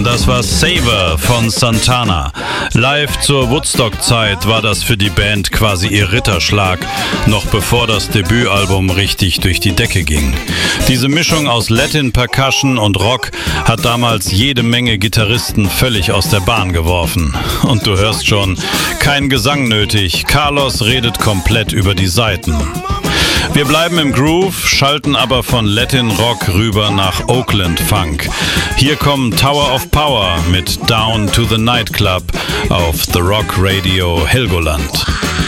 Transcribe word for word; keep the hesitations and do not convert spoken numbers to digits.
das war Saver von Santana. Live zur Woodstock-Zeit war das für die Band quasi ihr Ritterschlag, noch bevor das Debütalbum richtig durch die Decke ging. Diese Mischung aus Latin Percussion und Rock hat damals jede Menge Gitarristen völlig aus der Bahn geworfen. Und du hörst schon, kein Gesang nötig, Carlos redet komplett über die Saiten. Wir bleiben im Groove, schalten aber von Latin Rock rüber nach Oakland Funk. Hier kommen Tower of Power mit Down to the Nightclub auf The Rock Radio Helgoland.